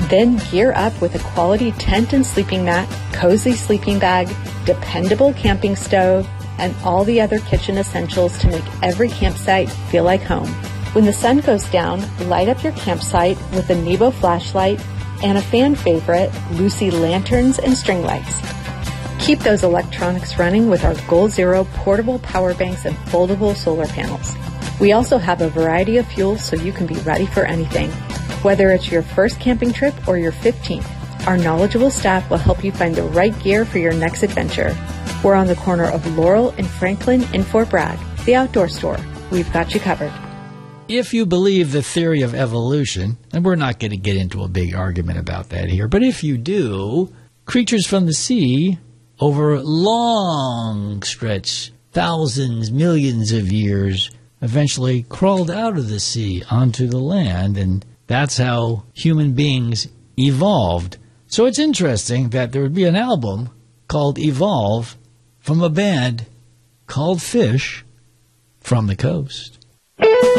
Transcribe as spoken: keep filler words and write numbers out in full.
Then gear up with a quality tent and sleeping mat, cozy sleeping bag, dependable camping stove, and all the other kitchen essentials to make every campsite feel like home. When the sun goes down, light up your campsite with a Nebo flashlight and a fan favorite, Lucy lanterns and string lights. Keep those electronics running with our Goal Zero portable power banks and foldable solar panels. We also have a variety of fuels so you can be ready for anything. Whether it's your first camping trip or your fifteenth, our knowledgeable staff will help you find the right gear for your next adventure. We're on the corner of Laurel and Franklin in Fort Bragg, the outdoor store. We've got you covered. If you believe the theory of evolution, and we're not going to get into a big argument about that here, but if you do, creatures from the sea over long stretch, thousands, millions of years, eventually crawled out of the sea onto the land, and that's how human beings evolved. So it's interesting that there would be an album called Evolve from a band called Fish from the Coast.